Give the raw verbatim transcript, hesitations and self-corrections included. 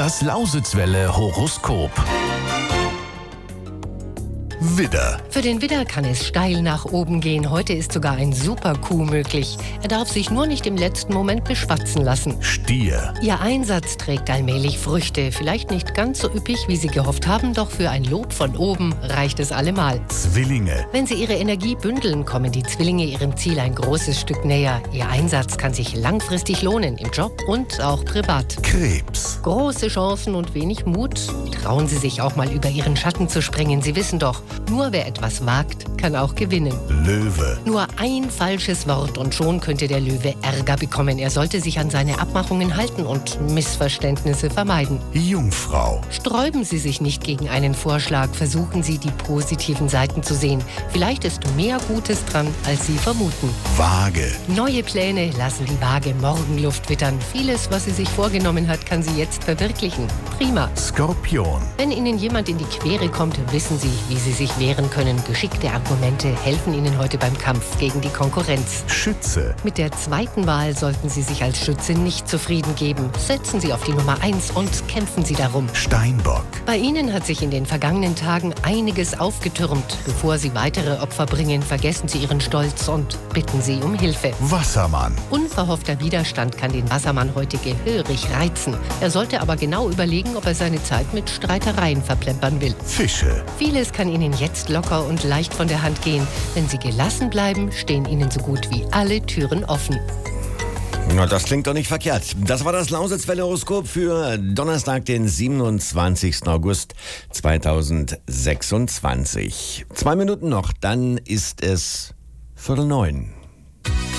Das Lausitzwelle Horoskop. Widder. Für den Widder kann es steil nach oben gehen. Heute ist sogar ein Super-Coup möglich. Er darf sich nur nicht im letzten Moment beschwatzen lassen. Stier. Ihr Einsatz trägt allmählich Früchte. Vielleicht nicht ganz so üppig, wie Sie gehofft haben, doch für ein Lob von oben reicht es allemal. Zwillinge. Wenn Sie Ihre Energie bündeln, kommen die Zwillinge ihrem Ziel ein großes Stück näher. Ihr Einsatz kann sich langfristig lohnen, im Job und auch privat. Krebs. Große Chancen und wenig Mut. Trauen Sie sich auch mal über Ihren Schatten zu springen. Sie wissen doch, nur wer etwas wagt, kann auch gewinnen. Löwe. Nur ein falsches Wort und schon könnte der Löwe Ärger bekommen. Er sollte sich an seine Abmachungen halten und Missverständnisse vermeiden. Jungfrau. Sträuben Sie sich nicht gegen einen Vorschlag. Versuchen Sie, die positiven Seiten zu sehen. Vielleicht ist mehr Gutes dran, als Sie vermuten. Waage. Neue Pläne lassen die Waage Morgenluft wittern. Vieles, was sie sich vorgenommen hat, kann sie jetzt verwirklichen. Prima. Skorpion. Wenn Ihnen jemand in die Quere kommt, wissen Sie, wie Sie sich wehren können. Geschickte Argumente helfen Ihnen heute beim Kampf gegen die Konkurrenz. Schütze. Mit der zweiten Wahl sollten Sie sich als Schütze nicht zufrieden geben. Setzen Sie auf die Nummer eins und kämpfen Sie darum. Steinbock. Bei Ihnen hat sich in den vergangenen Tagen einiges aufgetürmt. Bevor Sie weitere Opfer bringen, vergessen Sie Ihren Stolz und bitten Sie um Hilfe. Wassermann. Unverhoffter Widerstand kann den Wassermann heute gehörig reizen. Er sollte aber genau überlegen, ob er seine Zeit mit Streitereien verplempern will. Fische. Vieles kann Ihnen jetzt locker und leicht von der Hand gehen. Wenn Sie gelassen bleiben, stehen Ihnen so gut wie alle Türen offen. Na, das klingt doch nicht verkehrt. Das war das Lausitzwelle-Horoskop für Donnerstag, den siebenundzwanzigsten August zweitausendsechsundzwanzig. Zwei Minuten noch, dann ist es Viertel neun.